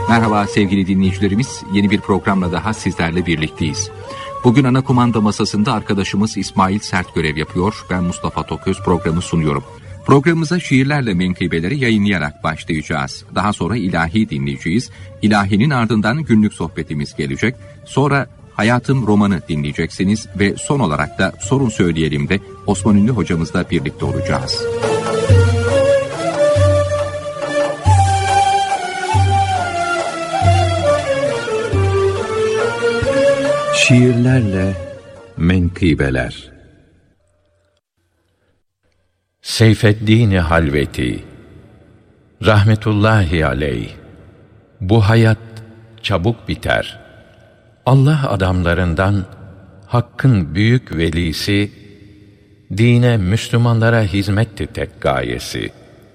Merhaba sevgili dinleyicilerimiz, yeni bir programla daha sizlerle birlikteyiz. Bugün ana kumanda masasında arkadaşımız İsmail Sert görev yapıyor. Ben Mustafa Toköz programı sunuyorum. Programımıza şiirlerle menkıbeleri yayınlayarak başlayacağız. Daha sonra ilahi dinleyeceğiz. İlahinin ardından günlük sohbetimiz gelecek. Sonra Hayatım romanı dinleyeceksiniz ve son olarak da Sorun Söyleyelim de Osman Ünlü hocamızla birlikte olacağız. Şiirlerle menkıbeler. Seyfeddin Halveti rahmetullahi aleyh. Bu hayat çabuk biter. Allah adamlarından Hakk'ın büyük velisi, dine, Müslümanlara hizmetti tek gayesi.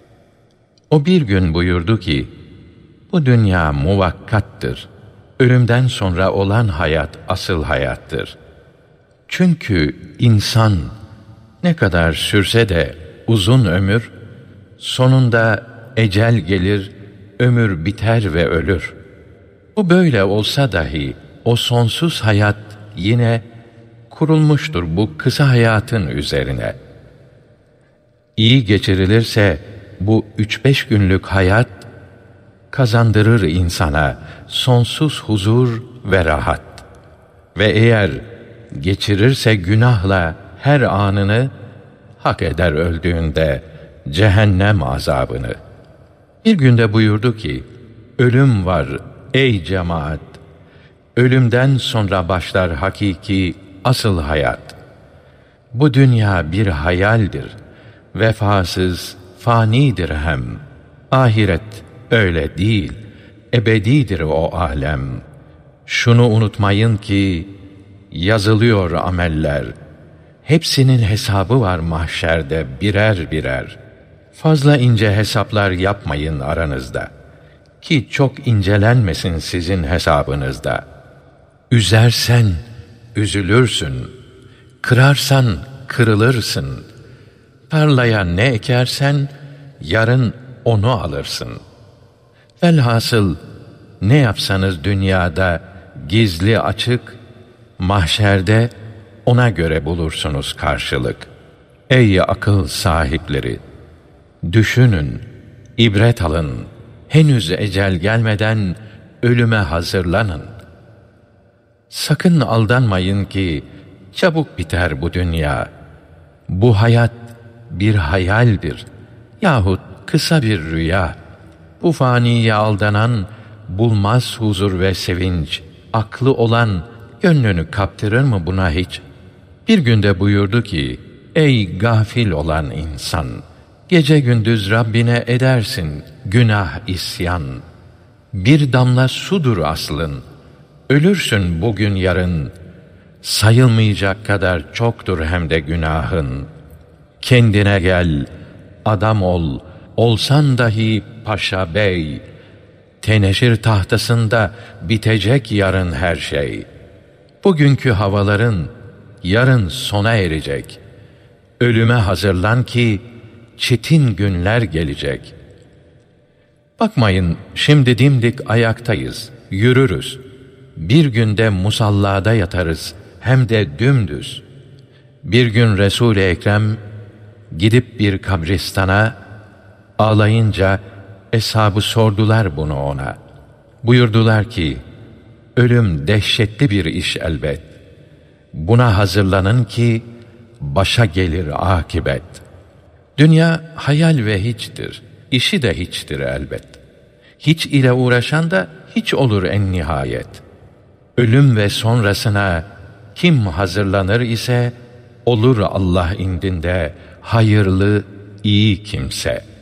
O bir gün buyurdu ki, bu dünya muvakkattır. Ölümden sonra olan hayat asıl hayattır. Çünkü insan ne kadar sürse de uzun ömür, sonunda ecel gelir, ömür biter ve ölür. Bu böyle olsa dahi o sonsuz hayat yine kurulmuştur bu kısa hayatın üzerine. İyi geçirilirse bu 3-5 günlük hayat kazandırır insana sonsuz huzur ve rahat. Ve eğer geçirirse günahla her anını, hak eder öldüğünde cehennem azabını. Bir günde buyurdu ki, ölüm var ey cemaat, ölümden sonra başlar hakiki asıl hayat. Bu dünya bir hayaldir, vefasız, fanidir hem. Ahiret öyle değil, ebedidir o alem. Şunu unutmayın ki, yazılıyor ameller. Hepsinin hesabı var mahşerde birer birer. Fazla ince hesaplar yapmayın aranızda, ki çok incelenmesin sizin hesabınızda. Üzersen üzülürsün, kırarsan kırılırsın. Tarlaya ne ekersen yarın onu alırsın. Velhasıl ne yapsanız dünyada gizli açık, mahşerde ona göre bulursunuz karşılık. Ey akıl sahipleri! Düşünün, ibret alın. Henüz ecel gelmeden ölüme hazırlanın. Sakın aldanmayın ki çabuk biter bu dünya. Bu hayat bir hayaldir yahut kısa bir rüya. Bu faniye aldanan bulmaz huzur ve sevinç. Aklı olan gönlünü kaptırır mı buna hiç? Bir günde buyurdu ki, ey gafil olan insan! Gece gündüz Rabbine edersin günah isyan. Bir damla sudur aslın. Ölürsün bugün yarın. Sayılmayacak kadar çoktur hem de günahın. Kendine gel, adam ol, olsan dahi paşa bey. Teneşir tahtasında bitecek yarın her şey. Bugünkü havaların yarın sona erecek. Ölüme hazırlan ki çetin günler gelecek. Bakmayın, şimdi dimdik ayaktayız, yürürüz. Bir günde musallada yatarız, hem de dümdüz. Bir gün Resul-i Ekrem gidip bir kabristana, ağlayınca eshabı sordular bunu ona. Buyurdular ki, ölüm dehşetli bir iş elbet. Buna hazırlanın ki başa gelir akibet. Dünya hayal ve hiçtir, işi de hiçtir elbet. Hiç ile uğraşan da hiç olur en nihayet. Ölüm ve sonrasına kim hazırlanır ise olur Allah indinde hayırlı, iyi kimse.